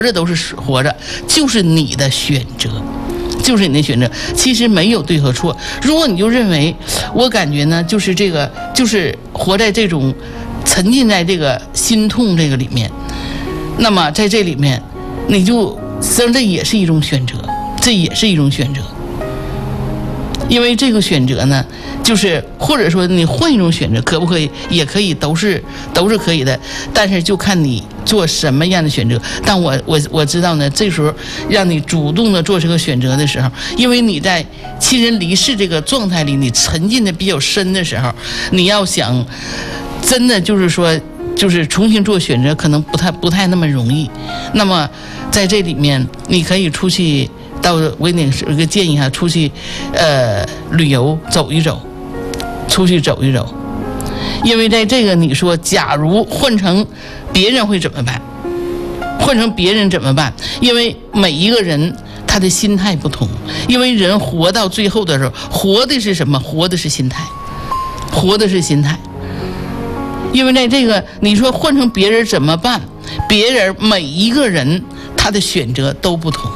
着都是活着，就是你的选择，就是你的选择。其实没有对和错。如果你就认为，我感觉呢，就是这个，就是活在这种沉浸在这个心痛这个里面，那么在这里面，你就实际上这也是一种选择，这也是一种选择。因为这个选择呢，就是或者说你换一种选择，可不可以？也可以，都是可以的。但是就看你做什么样的选择。但我知道呢，这时候让你主动的做这个选择的时候，因为你在亲人离世这个状态里，你沉浸的比较深的时候，你要想真的就是说，就是重新做选择，可能不太那么容易。那么在这里面，你可以出去。我给你一个建议哈，出去旅游走一走，出去走一走。因为在这个你说，假如换成别人会怎么办？换成别人怎么办？因为每一个人他的心态不同，因为人活到最后的时候，活的是什么？活的是心态，活的是心态。因为在这个你说换成别人怎么办？别人每一个人他的选择都不同。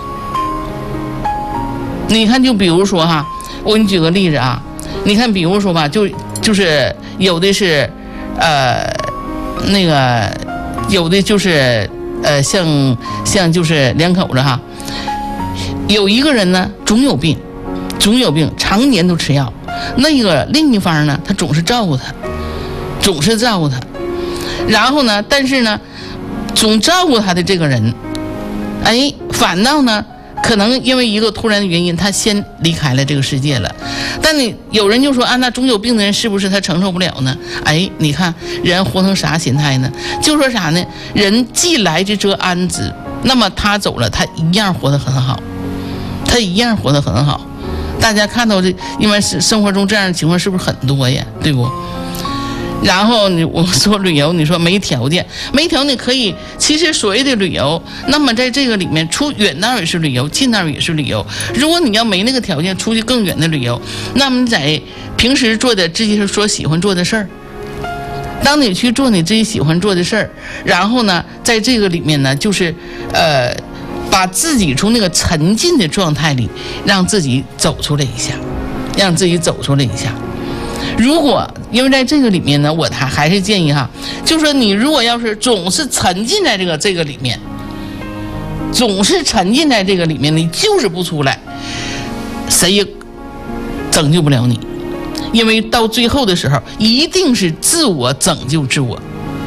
你看，就比如说哈，我给你举个例子啊，你看，比如说吧，就是有的是，那个有的就是像就是两口子哈，有一个人呢总有病，常年都吃药，那个另一方呢，他总是照顾他，然后呢，但是呢，总照顾他的这个人，反倒呢。可能因为一个突然的原因，他先离开了这个世界了。但你有人就说啊，那总有病的人是不是他承受不了呢？你看人活成啥心态呢？就说啥呢？人既来之则安之，那么他走了，他一样活得很好，大家看到这，因为生活中这样的情况是不是很多呀？对不？然后我说旅游，你说没条件可以。其实所谓的旅游，那么在这个里面，出远道也是旅游，近道也是旅游。如果你要没那个条件，出去更远的旅游，那么你在平时做的自己所喜欢做的事儿，当你去做你自己喜欢做的事儿，然后呢，在这个里面呢，就是把自己从那个沉浸的状态里，让自己走出来一下。如果因为在这个里面呢，我还是建议哈，就说你如果要是总是沉浸在这个里面，你就是不出来，谁也拯救不了你。因为到最后的时候，一定是自我拯救自我，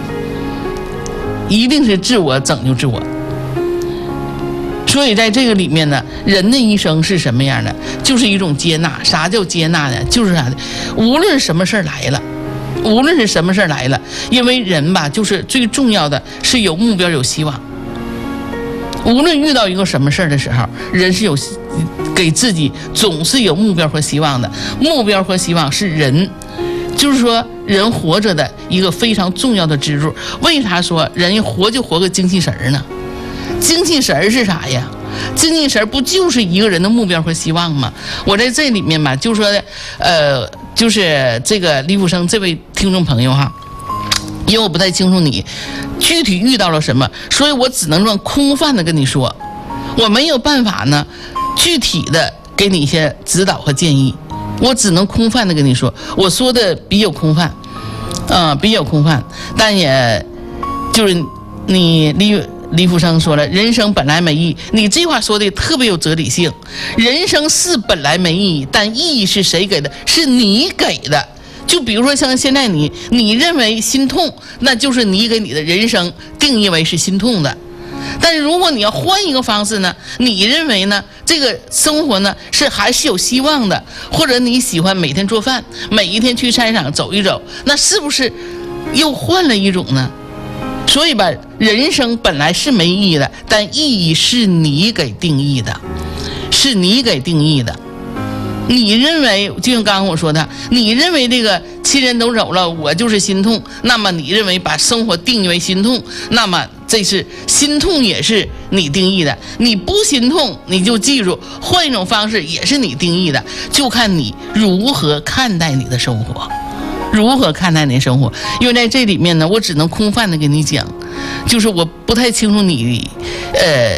所以在这个里面呢，人的一生是什么样的？就是一种接纳。啥叫接纳呢？就是啥的，无论什么事儿来了，因为人吧，就是最重要的是有目标有希望。无论遇到一个什么事儿的时候，人是有给自己总是有目标和希望的。目标和希望是人，就是说人活着的一个非常重要的支柱。为啥说人活就活个精气神呢？精气神是啥呀？精气神不就是一个人的目标和希望吗？我在这里面吧，就说就是这个李福生这位听众朋友哈，因为我不太清楚你具体遇到了什么，所以我只能空泛的跟你说，我没有办法呢具体的给你一些指导和建议，我只能空泛的跟你说，我说的比较空泛，但也就是李福生说了，人生本来没意义。你这话说的特别有哲理性。人生是本来没意义，但意义是谁给的？是你给的。就比如说像现在你认为心痛，那就是你给你的人生定义为是心痛的。但是如果你要换一个方式呢，你认为呢这个生活呢还是有希望的，或者你喜欢每天做饭，每一天去菜场走一走，那是不是又换了一种呢？所以吧，人生本来是没意义的，但意义是你给定义的，你认为，就像刚刚我说的，你认为这个亲人都走了，我就是心痛，那么你认为把生活定义为心痛，那么这是心痛也是你定义的。你不心痛，你就记住，换一种方式也是你定义的，就看你如何看待你的生活。 如何看待你的生活？因为在这里面呢，我只能空泛的跟你讲，就是我不太清楚你